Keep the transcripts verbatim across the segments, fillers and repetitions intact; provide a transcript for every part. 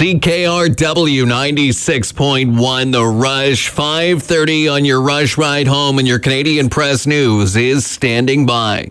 C K R W ninety-six point one, The Rush, five thirty on your Rush Ride Home, and your Canadian Press News is standing by.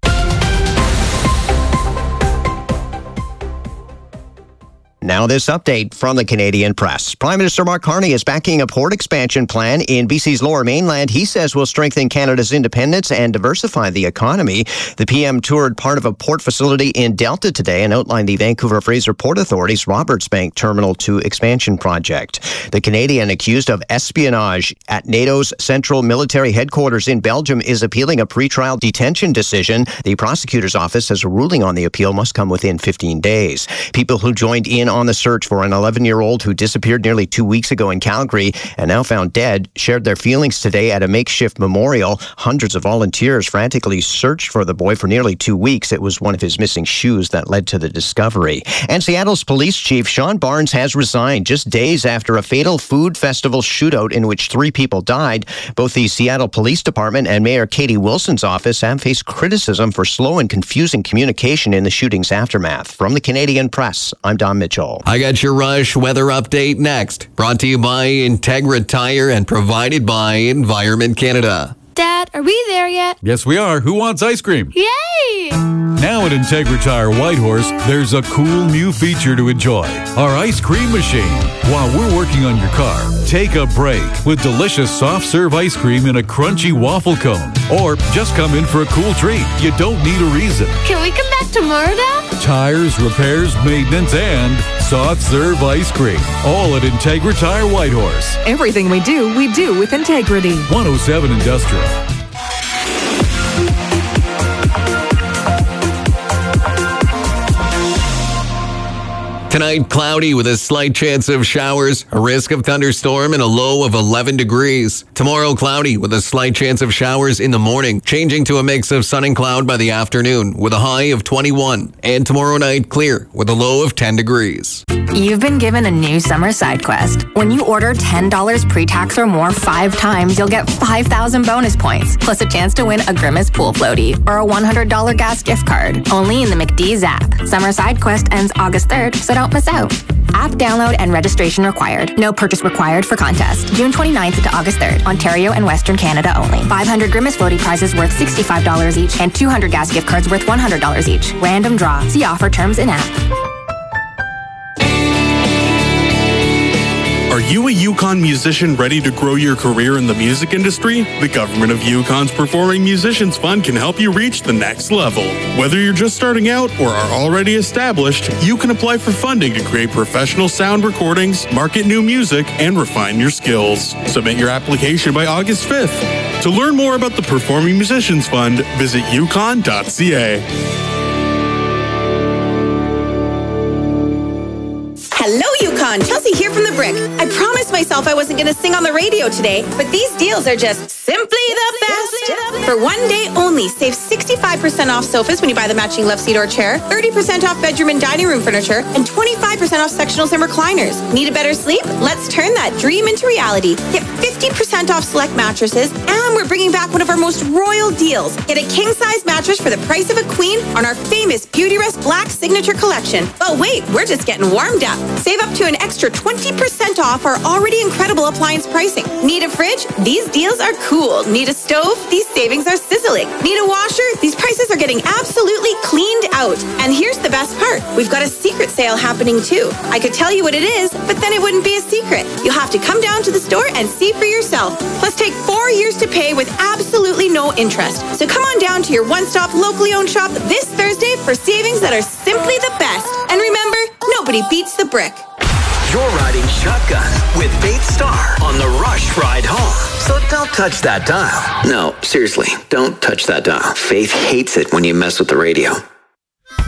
Now this update from the Canadian Press. Prime Minister Mark Carney is backing a port expansion plan in B C's Lower Mainland he says will strengthen Canada's independence and diversify the economy. The P M toured part of a port facility in Delta today and outlined the Vancouver Fraser Port Authority's Roberts Bank Terminal two expansion project. The Canadian accused of espionage at NATO's Central Military Headquarters in Belgium is appealing a pretrial detention decision. The prosecutor's office says a ruling on the appeal must come within fifteen days. People who joined in on the search for an eleven-year-old who disappeared nearly two weeks ago in Calgary and now found dead shared their feelings today at a makeshift memorial. Hundreds of volunteers frantically searched for the boy for nearly two weeks. It was one of his missing shoes that led to the discovery. And Seattle's police chief Sean Barnes has resigned just days after a fatal food festival shootout in which three people died. Both the Seattle Police Department and Mayor Katie Wilson's office have faced criticism for slow and confusing communication in the shooting's aftermath. From the Canadian Press, I'm Don Mitchell. I got your Rush weather update next. Brought to you by Integra Tire and provided by Environment Canada. Dad, are we there yet? Yes, we are. Who wants ice cream? Yay! Now at Integra Tire Whitehorse, there's a cool new feature to enjoy. Our ice cream machine. While we're working on your car, take a break with delicious soft serve ice cream in a crunchy waffle cone. Or just come in for a cool treat. You don't need a reason. Can we come back tomorrow, Dad? Tires, repairs, maintenance, and soft serve ice cream. All at Integra Tire Whitehorse. Everything we do, we do with integrity. one oh seven Industrial. Tonight, cloudy with a slight chance of showers, a risk of thunderstorm, and a low of eleven degrees. Tomorrow, cloudy with a slight chance of showers in the morning, changing to a mix of sun and cloud by the afternoon with a high of twenty-one. And tomorrow night, clear with a low of ten degrees. You've been given a new summer side quest. When you order ten dollars pre-tax or more five times, you'll get five thousand bonus points, plus a chance to win a Grimace pool floaty or a one hundred dollars gas gift card. Only in the McDee's app. Summer side quest ends August third, so don't miss out. App download and registration required. No purchase required for contest. June twenty-ninth to August third. Ontario and Western Canada only. five hundred Grimace floaty prizes worth sixty-five dollars each and two hundred gas gift cards worth one hundred dollars each. Random draw. See offer terms in app. Are you a Yukon musician ready to grow your career in the music industry? The Government of Yukon's Performing Musicians Fund can help you reach the next level. Whether you're just starting out or are already established, you can apply for funding to create professional sound recordings, market new music, and refine your skills. Submit your application by August fifth. To learn more about the Performing Musicians Fund, visit yukon dot c a. Hello, Yukon. Chelsea here from The Brick. I promised myself I wasn't going to sing on the radio today, but these deals are just simply the best. For one day only, save sixty-five percent off sofas when you buy the matching love seat or chair, thirty percent off bedroom and dining room furniture, and twenty-five percent off sectionals and recliners. Need a better sleep? Let's turn that dream into reality. Get fifty percent off select mattresses, and we're bringing back one of our most royal deals. Get a king-size mattress for the price of a queen on our famous Beautyrest Black Signature Collection. But wait, we're just getting warmed up. Save up to an extra twenty percent off our already incredible appliance pricing. Need a fridge? These deals are cool. Need a stove? These savings are sizzling. Need a washer? These prices are getting absolutely cleaned out. And here's the best part. We've got a secret sale happening too. I could tell you what it is, but then it wouldn't be a secret. You'll have to come down to the store and see for yourself. Plus take four years to pay with absolutely no interest. So come on down to your one-stop locally owned shop this Thursday for savings that are simply the best. And remember, nobody beats the Brick. You're riding shotgun with Faith Star on the Rush Ride Home. So don't touch that dial. No, seriously, don't touch that dial. Faith hates it when you mess with the radio.